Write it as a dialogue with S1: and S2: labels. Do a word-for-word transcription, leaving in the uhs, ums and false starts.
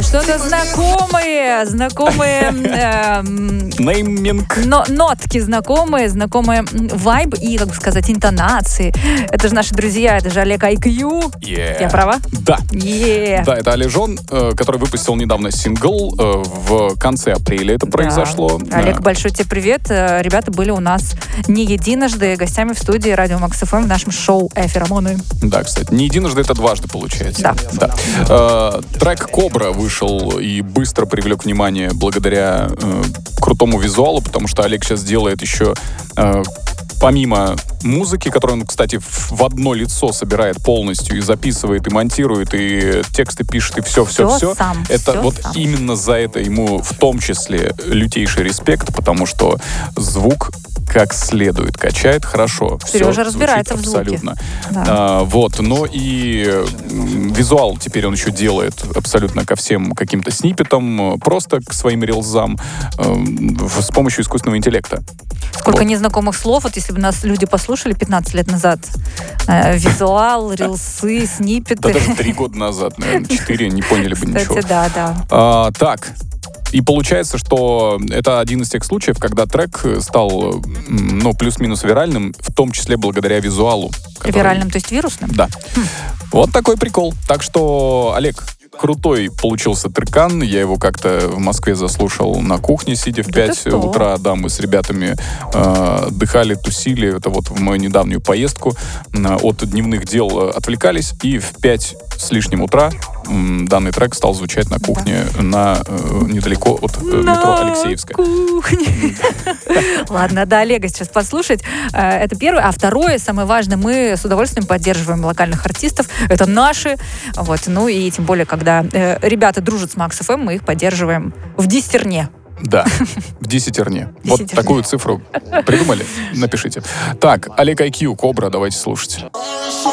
S1: что-то знакомые, знакомые
S2: Нейминг.
S1: но, нотки знакомые, знакомые вайб и, как бы сказать, интонации. Это же наши друзья, это же Олег ай кью.
S2: Yeah.
S1: Я права?
S2: Да.
S1: Yeah.
S2: Да, это Олежон, который выпустил недавно сингл. В конце апреля это произошло.
S1: Да. Олег, большой тебе привет. Ребята были у нас не единожды гостями в студии Радио Макс эф эм в нашем шоу «Эфиромоны».
S2: Да, кстати, не единожды, это дважды получается.
S1: Да.
S2: да. Э, трек «Кобра» вышел и быстро привлек внимание благодаря э, крутому визуалу, потому что Олег сейчас делает еще э, помимо музыки, которую он, кстати, в, в одно лицо собирает полностью и записывает, и монтирует, и тексты пишет, и все-все-все. Это
S1: все
S2: вот
S1: сам.
S2: Именно за это ему в том числе лютейший респект, потому что звук как следует качает хорошо.
S1: Сережа
S2: Все
S1: разбирается в звуке.
S2: абсолютно.
S1: Да.
S2: А, вот, но и м, визуал теперь он еще делает абсолютно ко всем каким-то сниппетам, просто к своим рилзам э, с помощью искусственного интеллекта.
S1: Сколько
S2: Вот.
S1: незнакомых слов, вот если бы нас люди послушали пятнадцать лет назад. Э, визуал, рилсы,
S2: Да
S1: сниппеты.
S2: даже три года назад, наверное, четыре, не поняли бы ничего.
S1: Кстати, да, да.
S2: А, так, и получается, что это один из тех случаев, когда трек стал, м, ну, плюс-минус виральным, в том числе благодаря визуалу. который-
S1: Виральным, то есть вирусным?
S2: Да. Вот такой прикол. Так что, Олег, крутой получился трекан. Я его как-то в Москве заслушал на кухне, сидя в
S1: Да
S2: пять
S1: ты что?
S2: утра. Да, мы с ребятами э, отдыхали, тусили. Это вот в мою недавнюю поездку. Э, от дневных дел э, отвлекались. И в пять с лишним утра м, данный трек стал звучать на кухне на, э, недалеко от э, метро Алексеевская.
S1: кухне. Ладно, надо Олега сейчас послушать. Э, Это первое. А второе, самое важное, мы с удовольствием поддерживаем локальных артистов. Это наши. Вот. Ну и тем более, когда э, ребята дружат с Макс эф эм, мы их поддерживаем в десятерне.
S2: Да, в десятерне. Вот
S1: Десятерне.
S2: такую цифру придумали? Напишите. Так, Олег ай кью, «Кобра», давайте слушать.